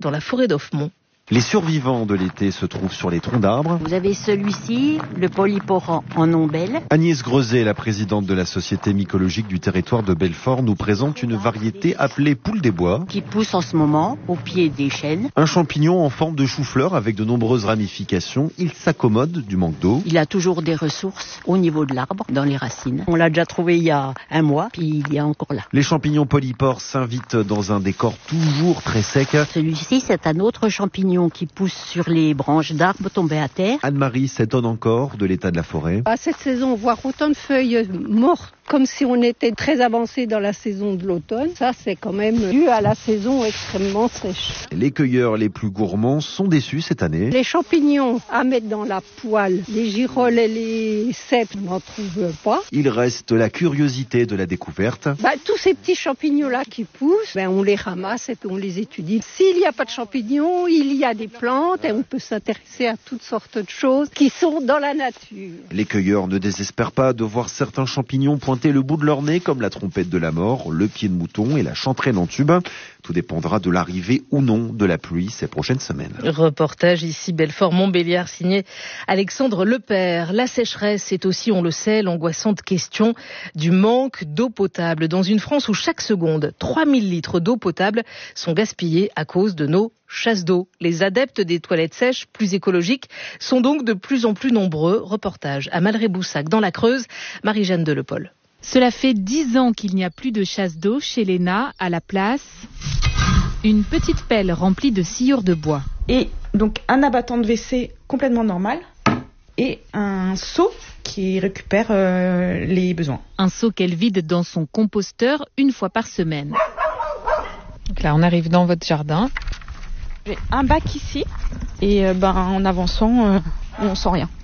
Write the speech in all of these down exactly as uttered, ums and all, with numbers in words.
dans la forêt d'Offemont. Les survivants de l'été se trouvent sur les troncs d'arbres. Vous avez celui-ci, le polyporan en ombelle. Agnès Grezet, la présidente de la Société mycologique du territoire de Belfort, nous présente une variété appelée poule des bois. Qui pousse en ce moment au pied des chênes. Un champignon en forme de chou-fleur avec de nombreuses ramifications. Il s'accommode du manque d'eau. Il a toujours des ressources au niveau de l'arbre, dans les racines. On l'a déjà trouvé il y a un mois, puis il est encore là. Les champignons polypores s'invitent dans un décor toujours très sec. Celui-ci, c'est un autre champignon qui pousse sur les branches d'arbres tombées à terre. Anne-Marie s'étonne encore de l'état de la forêt. À cette saison, voir autant de feuilles mortes, comme si on était très avancé dans la saison de l'automne, ça c'est quand même dû à la saison extrêmement sèche. Les cueilleurs les plus gourmands sont déçus cette année. Les champignons à mettre dans la poêle, les girolles et les cèpes, on n'en trouve pas. Il reste la curiosité de la découverte. Bah, tous ces petits champignons-là qui poussent, ben, on les ramasse et puis on les étudie. S'il n'y a pas de champignons, il y a des plantes et on peut s'intéresser à toutes sortes de choses qui sont dans la nature. Les cueilleurs ne désespèrent pas de voir certains champignons pointer le bout de leur nez comme la trompette de la mort, le pied de mouton et la chanterelle en tube. Tout dépendra de l'arrivée ou non de la pluie ces prochaines semaines. Reportage ici Belfort-Montbéliard signé Alexandre Lepère. La sécheresse, c'est aussi, on le sait, l'angoissante question du manque d'eau potable. Dans une France où chaque seconde, trois mille litres d'eau potable sont gaspillés à cause de nos chasses d'eau. Les adeptes des toilettes sèches plus écologiques sont donc de plus en plus nombreux. Reportage à Malré-Boussac dans la Creuse, Marie-Jeanne Delepol. Cela fait dix ans qu'il n'y a plus de chasse d'eau chez Léna. À la place, une petite pelle remplie de sciure de bois. Et donc un abattant de W C complètement normal et un seau qui récupère euh, les besoins. Un seau qu'elle vide dans son composteur une fois par semaine. Donc là, on arrive dans votre jardin. J'ai un bac ici et euh, ben, en avançant, euh, on sent rien.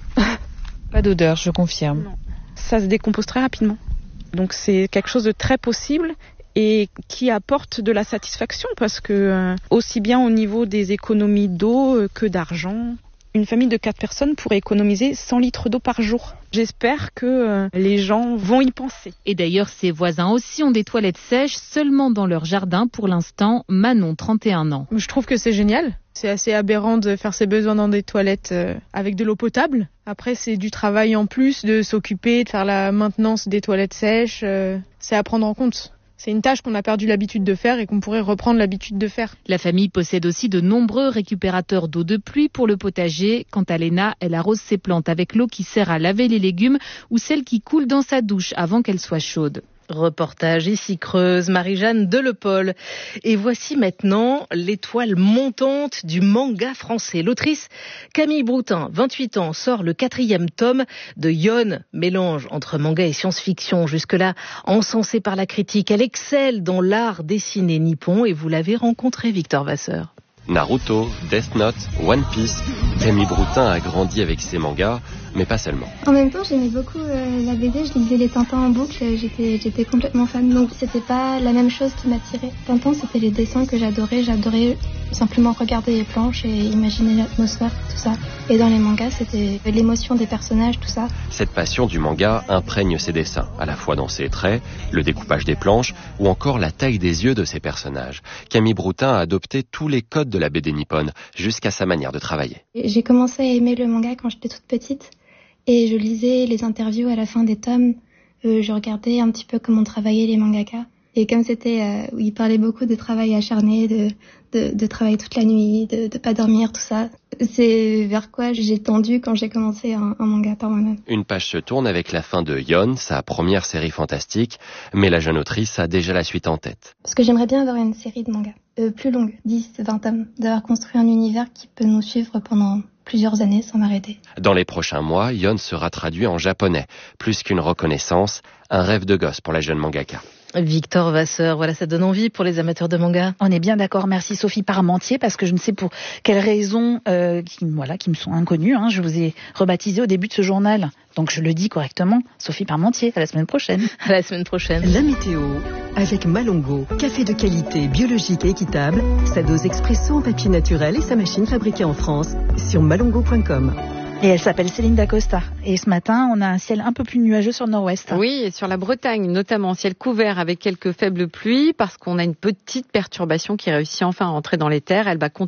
Pas d'odeur, je confirme. Non. Ça se décompose très rapidement. Donc c'est quelque chose de très possible et qui apporte de la satisfaction parce que euh, aussi bien au niveau des économies d'eau euh, que d'argent, une famille de quatre personnes pourrait économiser cent litres d'eau par jour. J'espère que euh, les gens vont y penser. Et d'ailleurs, ses voisins aussi ont des toilettes sèches seulement dans leur jardin pour l'instant. Manon, trente et un ans. Je trouve que c'est génial. C'est assez aberrant de faire ses besoins dans des toilettes euh, avec de l'eau potable. Après, c'est du travail en plus de s'occuper, de faire la maintenance des toilettes sèches. Euh, c'est à prendre en compte. C'est une tâche qu'on a perdu l'habitude de faire et qu'on pourrait reprendre l'habitude de faire. La famille possède aussi de nombreux récupérateurs d'eau de pluie pour le potager. Quant à Léna, elle arrose ses plantes avec l'eau qui sert à laver les légumes ou celle qui coule dans sa douche avant qu'elle soit chaude. Reportage ici Creuse, Marie-Jeanne Delepol. Et voici maintenant l'étoile montante du manga français. L'autrice Camille Broutin, vingt-huit ans, sort le quatrième tome de Yon, mélange entre manga et science-fiction. Jusque-là, encensée par la critique, elle excelle dans l'art dessiné nippon et vous l'avez rencontrée, Victor Vasseur. Naruto, Death Note, One Piece, Camille Broutin a grandi avec ses mangas, mais pas seulement. En même temps, j'aimais beaucoup euh, la B D, je lisais les Tintins en boucle, j'étais, j'étais complètement fan, donc c'était pas la même chose qui m'attirait. Tintin, c'était les dessins que j'adorais, j'adorais simplement regarder les planches et imaginer l'atmosphère, tout ça. Et dans les mangas, c'était l'émotion des personnages, tout ça. Cette passion du manga imprègne ses dessins, à la fois dans ses traits, le découpage des planches ou encore la taille des yeux de ses personnages. Camille Broutin a adopté tous les codes de la B D nippone, jusqu'à sa manière de travailler. J'ai commencé à aimer le manga quand j'étais toute petite et je lisais les interviews à la fin des tomes. Euh, je regardais un petit peu comment travaillaient les mangaka. Et comme c'était, euh, ils parlaient beaucoup de travail acharné, de, de, de travailler toute la nuit, de, de pas dormir, tout ça. C'est vers quoi j'ai tendu quand j'ai commencé un, un manga par moi-même. Une page se tourne avec la fin de Yon, sa première série fantastique, mais la jeune autrice a déjà la suite en tête. Parce que j'aimerais bien avoir une série de mangas euh, plus longue, dix, vingt tomes, d'avoir construit un univers qui peut nous suivre pendant plusieurs années sans m'arrêter. Dans les prochains mois, Yon sera traduit en japonais. Plus qu'une reconnaissance, un rêve de gosse pour la jeune mangaka. Victor Vasseur, voilà, ça donne envie pour les amateurs de manga. On est bien d'accord, merci Sophie Parmentier, parce que je ne sais pour quelles raisons euh, qui, voilà, qui me sont inconnues. Hein, je vous ai rebaptisé au début de ce journal, donc je le dis correctement. Sophie Parmentier, à la semaine prochaine. À la semaine prochaine. La météo, avec Malongo, café de qualité, biologique et équitable, sa dose expresso en papier naturel et sa machine fabriquée en France, sur malongo point com. Et elle s'appelle Céline Dacosta. Et ce matin, on a un ciel un peu plus nuageux sur le nord-ouest. Oui, et sur la Bretagne, notamment ciel couvert avec quelques faibles pluies, parce qu'on a une petite perturbation qui réussit enfin à rentrer dans les terres. Elle va